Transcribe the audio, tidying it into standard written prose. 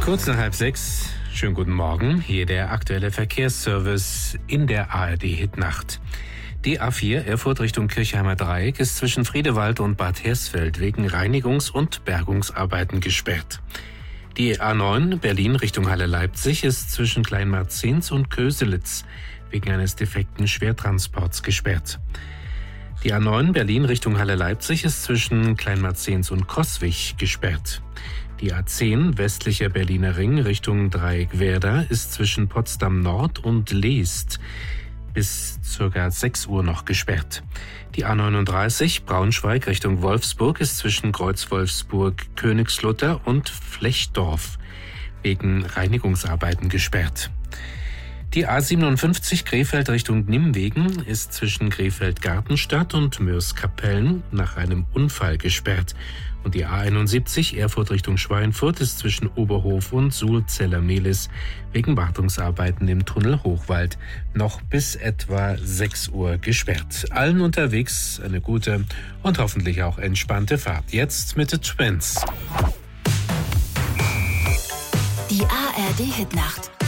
Kurz nach 5:30. Schönen guten Morgen. Hier der aktuelle Verkehrsservice in der ARD-Hitnacht. Die A4 Erfurt Richtung Kirchheimer Dreieck ist zwischen Friedewald und Bad Hersfeld wegen Reinigungs- und Bergungsarbeiten gesperrt. Die A9 Berlin Richtung Halle-Leipzig ist zwischen Kleinmarzens und Köselitz wegen eines defekten Schwertransports gesperrt. Die A9 Berlin Richtung Halle-Leipzig ist zwischen Kleinmarzens und Coswig gesperrt. Die A10 westlicher Berliner Ring Richtung Dreieck-Werder ist zwischen Potsdam Nord und Leest bis ca. 6 Uhr noch gesperrt. Die A39 Braunschweig Richtung Wolfsburg ist zwischen Kreuz-Wolfsburg, Königslutter und Flechdorf wegen Reinigungsarbeiten gesperrt. Die A57 Krefeld Richtung Nimwegen ist zwischen Krefeld-Gartenstadt und Mörs-Kapellen nach einem Unfall gesperrt. Und die A71 Erfurt Richtung Schweinfurt ist zwischen Oberhof und Sulzeller-Mehlis wegen Wartungsarbeiten im Tunnel Hochwald noch bis etwa 6 Uhr gesperrt. Allen unterwegs eine gute und hoffentlich auch entspannte Fahrt. Jetzt mit The Twins. Die ARD-Hitnacht.